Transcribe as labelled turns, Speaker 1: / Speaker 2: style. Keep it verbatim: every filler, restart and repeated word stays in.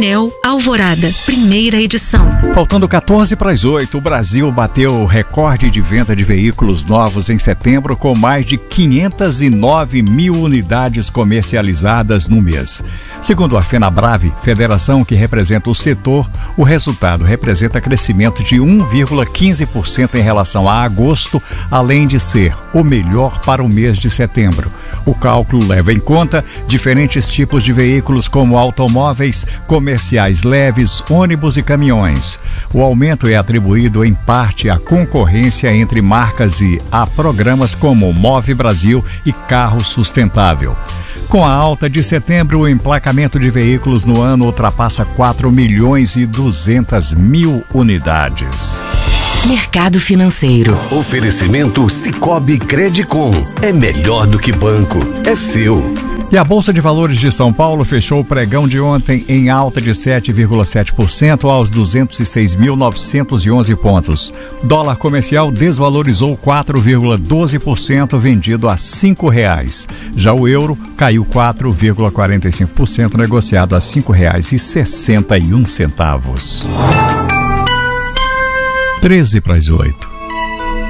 Speaker 1: Painel Alvorada, primeira edição.
Speaker 2: Faltando quatorze para as oito, o Brasil bateu o recorde de venda de veículos novos em setembro, com mais de quinhentas e nove mil unidades comercializadas no mês. Segundo a FenaBrave, federação que representa o setor, o resultado representa crescimento de um vírgula quinze por cento em relação a agosto, além de ser o melhor para o mês de setembro. O cálculo leva em conta diferentes tipos de veículos, como automóveis, comerciais leves, ônibus e caminhões. O aumento é atribuído em parte à concorrência entre marcas e a programas como Move Brasil e Carro Sustentável. Com a alta de setembro, o emplacamento de veículos no ano ultrapassa quatro milhões e duzentas mil unidades.
Speaker 3: Mercado financeiro.
Speaker 4: Oferecimento Sicoob Credicom. É melhor do que banco. É seu.
Speaker 2: E a Bolsa de Valores de São Paulo fechou o pregão de ontem em alta de sete vírgula sete por cento aos duzentos e seis mil novecentos e onze pontos. Dólar comercial desvalorizou quatro vírgula doze por cento, vendido a cinco reais. Já o euro caiu quatro vírgula quarenta e cinco por cento, negociado a cinco reais e sessenta e um centavos. treze para as oito.